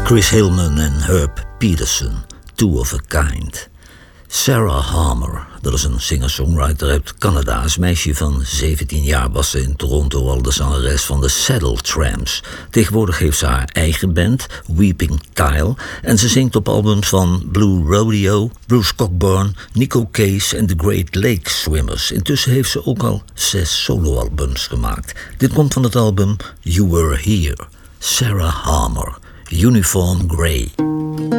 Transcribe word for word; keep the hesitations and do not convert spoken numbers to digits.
Chris Hillman en Herb Peterson, Two of a Kind. Sarah Harmer, dat is een singer-songwriter uit Canada. Als meisje van zeventien jaar was ze in Toronto al de zangeres van de Saddle Tramps. Tegenwoordig heeft ze haar eigen band, Weeping Kyle, en ze zingt op albums van Blue Rodeo, Bruce Cockburn, Nico Case en The Great Lake Swimmers. Intussen heeft ze ook al zes soloalbums gemaakt. Dit komt van het album You Were Here. Sarah Harmer, Uniform Grey.